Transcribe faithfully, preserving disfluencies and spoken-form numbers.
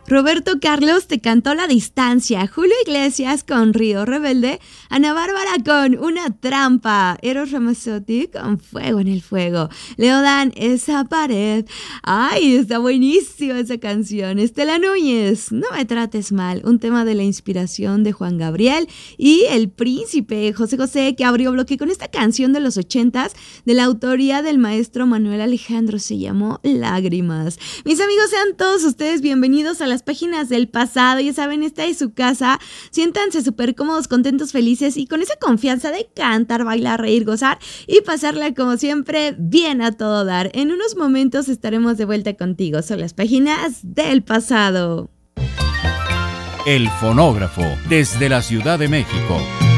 Roberto Carlos te cantó La Distancia, Julio Iglesias con Río Rebelde, Ana Bárbara con Una Trampa, Eros Ramazzotti con Fuego en el Fuego, Leodan, Esa Pared. Ay, está buenísima esa canción. Estela Núñez, No Me Trates Mal, un tema de la inspiración de Juan Gabriel, y El Príncipe, José José, que abrió bloque con esta canción de los ochentas de la autoría del maestro Manuel Alejandro, se llamó Lágrimas. Mis amigos, sean todos ustedes bienvenidos a las páginas del pasado. Ya saben, esta es su casa. Siéntanse súper cómodos, contentos, felices y con esa confianza de cantar, bailar, reír, gozar y pasarla como siempre bien a todo dar. En unos momentos estaremos de vuelta contigo. Son las páginas del pasado. El fonógrafo desde la Ciudad de México.